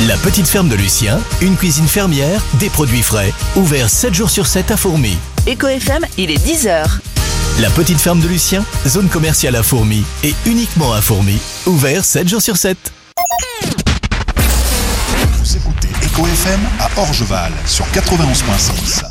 La petite ferme de Lucien, une cuisine fermière, des produits frais, ouvert 7 jours sur 7 à Fourmies. Éco FM, il est 10h. La petite ferme de Lucien, zone commerciale à Fourmies et uniquement à Fourmies, ouvert 7 jours sur 7. Vous écoutez Éco FM à Orgeval sur 91.6.